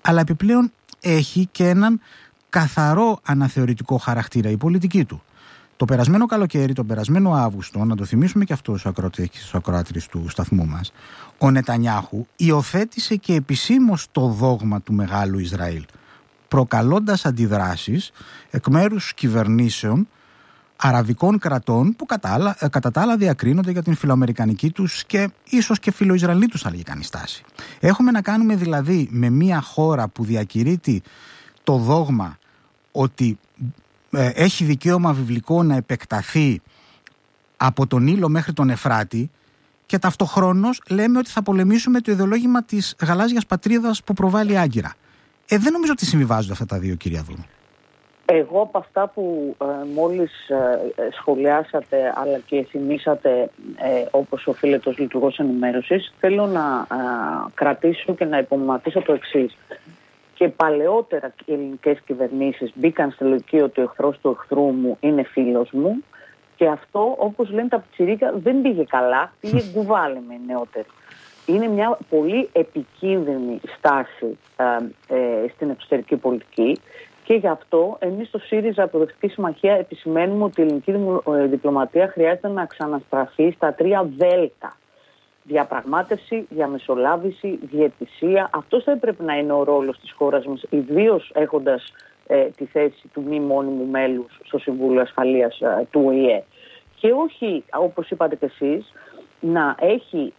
αλλά επιπλέον έχει και έναν καθαρό αναθεωρητικό χαρακτήρα η πολιτική του. Το περασμένο καλοκαίρι, τον περασμένο Αύγουστο, να το θυμίσουμε και αυτό στους ακροάτριες του σταθμού μας, ο Νετανιάχου υιοθέτησε και επισήμως το δόγμα του Μεγάλου Ισραήλ, προκαλώντας αντιδράσεις εκ μέρους κυβερνήσεων αραβικών κρατών που κατά τα άλλα διακρίνονται για την φιλοαμερικανική τους και ίσως και φιλοϊσραηλή τους αλληλικανή στάση. Έχουμε να κάνουμε δηλαδή με μια χώρα που διακηρύττει το δόγμα ότι έχει δικαίωμα βιβλικό να επεκταθεί από τον Νείλο μέχρι τον Εφράτη, και ταυτοχρόνως λέμε ότι θα πολεμήσουμε το ιδεολόγημα της γαλάζιας πατρίδας που προβάλλει Άγκυρα. Δεν νομίζω ότι συμβιβάζονται αυτά τα δύο, κυρία Δούρου. Εγώ από αυτά που μόλις σχολιάσατε αλλά και θυμήσατε όπως οφείλεται ως λειτουργός ενημέρωσης, θέλω να κρατήσω και να υπομνηματίσω το εξής. Και παλαιότερα οι ελληνικές κυβερνήσεις μπήκαν στη λογική ότι ο εχθρός του εχθρού μου είναι φίλος μου, και αυτό, όπως λένε τα πιτσιρίκα, δεν πήγε καλά, πήγε γκουβάλι με νεότεροι. Είναι μια πολύ επικίνδυνη στάση στην εξωτερική πολιτική, και γι' αυτό εμείς στο ΣΥΡΙΖΑ Προοδευτική Συμμαχία επισημαίνουμε ότι η ελληνική διπλωματία χρειάζεται να ξαναστραφεί στα 3 δέλτα. Διαπραγμάτευση, διαμεσολάβηση, διαιτησία. Αυτός θα έπρεπε να είναι ο ρόλος της χώρας μας, ιδίως έχοντας τη θέση του μη μόνιμου μέλους στο Συμβούλιο Ασφαλείας του ΟΗΕ. Και όχι, όπως είπατε και εσείς, να έχει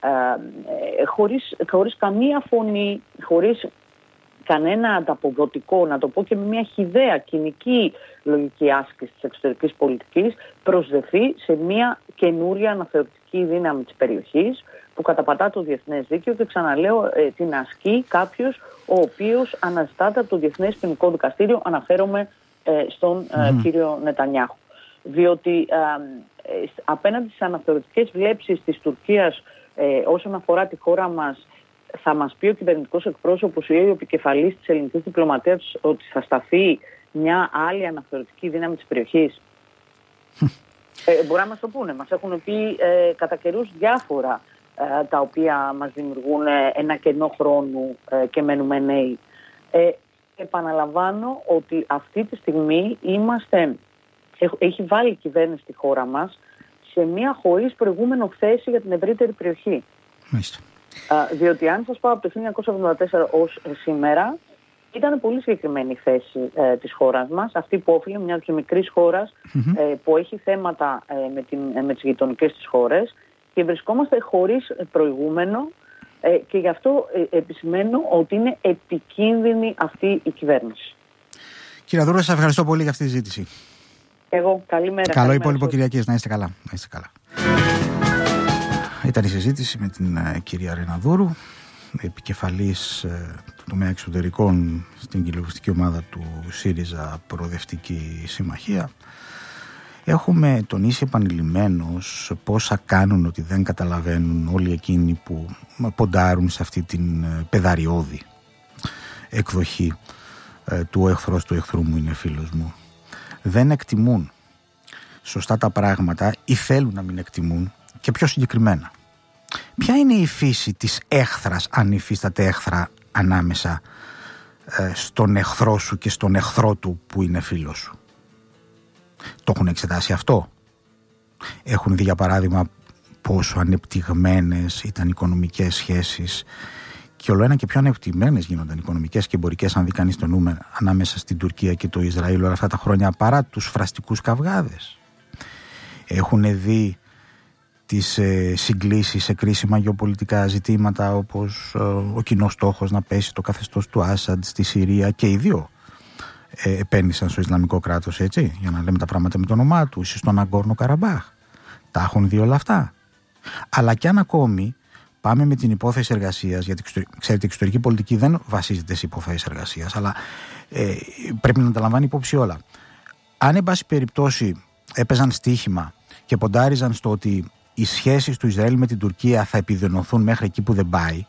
χωρίς καμία φωνή, χωρίς κανένα ανταποδοτικό, να το πω και με μια χυδαία κοινική λογική άσκηση της εξωτερικής πολιτικής, προσδεθεί σε μια καινούρια αναθεωρητική δύναμη της περιοχής που καταπατά το διεθνές δίκαιο, και ξαναλέω την ασκεί κάποιος ο οποίος αναζητάται από το Διεθνές Ποινικό Δικαστήριο. Αναφέρομαι στον κύριο Νετανιάχου. Διότι απέναντι στις αναθεωρητικές βλέψεις της Τουρκίας όσον αφορά τη χώρα μας, θα μας πει ο κυβερνητικός εκπρόσωπος ή ο επικεφαλής της ελληνικής διπλωματίας ότι θα σταθεί μια άλλη αναθεωρητική δύναμη της περιοχής? Μπορεί να μας το πούνε. Μας έχουν πει κατά καιρούς διάφορα τα οποία μας δημιουργούν ένα κενό χρόνου και μένουμε νέοι. Επαναλαμβάνω ότι αυτή τη στιγμή έχει βάλει η κυβέρνηση τη χώρα μας σε μια χωρίς προηγούμενο θέση για την ευρύτερη περιοχή. Διότι αν σας πω από το 1974 ως σήμερα, ήταν πολύ συγκεκριμένη η θέση της χώρας μας, αυτή που όφιλε μια και μικρής χώρας που έχει θέματα με τις γειτονικές της χώρες, και βρισκόμαστε χωρίς προηγούμενο, και γι' αυτό επισημαίνω ότι είναι επικίνδυνη αυτή η κυβέρνηση. Κύριε Δούρου, σας ευχαριστώ πολύ για αυτή τη συζήτηση. Εγώ, καλημέρα. Καλό υπόλοιπο Κυριακής, να είστε καλά. Να είστε καλά. Ήταν η συζήτηση με την κυρία Ρένα Δούρου, επικεφαλής του τομέα εξωτερικών στην κοινοβουλευτική ομάδα του ΣΥΡΙΖΑ Προοδευτική Συμμαχία. Έχουμε τονίσει επανειλημμένως πόσα κάνουν ότι δεν καταλαβαίνουν όλοι εκείνοι που ποντάρουν σε αυτή την παιδαριώδη εκδοχή του «Ο εχθρός του εχθρού μου είναι φίλος μου». Δεν εκτιμούν σωστά τα πράγματα ή θέλουν να μην εκτιμούν. Και πιο συγκεκριμένα, ποια είναι η φύση της έχθρας, αν υφίσταται έχθρα, ανάμεσα στον εχθρό σου και στον εχθρό του που είναι φίλος σου? Το έχουν εξετάσει αυτό? Έχουν δει για παράδειγμα πόσο ανεπτυγμένες ήταν οι οικονομικές σχέσεις, και όλο ένα και πιο ανεπτυγμένες γίνονταν οικονομικές και εμπορικές, αν δει κανείς το νούμερο, ανάμεσα στην Τουρκία και το Ισραήλ όλα αυτά τα χρόνια, παρά τους φραστικούς καυγάδες? Έχουν δει τις συγκλήσεις σε κρίσιμα γεωπολιτικά ζητήματα, όπως ο κοινός στόχος να πέσει το καθεστώς του Άσαντ στη Συρία, και οι δύο επένδυσαν στο Ισλαμικό κράτος, έτσι, για να λέμε τα πράγματα με το όνομά του, ή στον Αγκόρνο Καραμπάχ. Τα έχουν δει όλα αυτά. Αλλά κι αν ακόμη πάμε με την υπόθεση εργασίας, γιατί ξέρετε η εξωτερική πολιτική δεν βασίζεται σε υπόθεση εργασίας, αλλά πρέπει να τα λαμβάνει υπόψη όλα. Αν εν πάση περιπτώσει έπαιζαν στοίχημα και ποντάριζαν στο ότι οι σχέσεις του Ισραήλ με την Τουρκία θα επιδεινωθούν μέχρι εκεί που δεν πάει,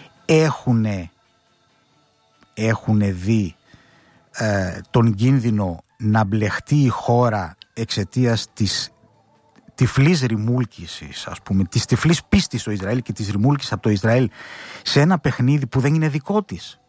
έχουν δει τον κίνδυνο να μπλεχτεί η χώρα εξαιτίας της τυφλής ρημούλκησης, ας πούμε, της τυφλής πίστης στο Ισραήλ και της ρημούλκησης από το Ισραήλ σε ένα παιχνίδι που δεν είναι δικό της.